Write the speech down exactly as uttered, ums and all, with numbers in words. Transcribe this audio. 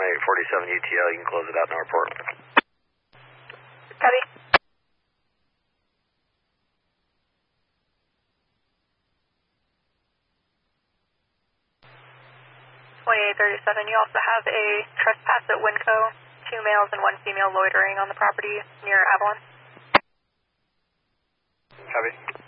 eight forty-seven U T L, you can close it out in our port. Copy. twenty-eight thirty-seven, you also have a trespass at Winco, two males and one female loitering on the property near Avalon. Copy.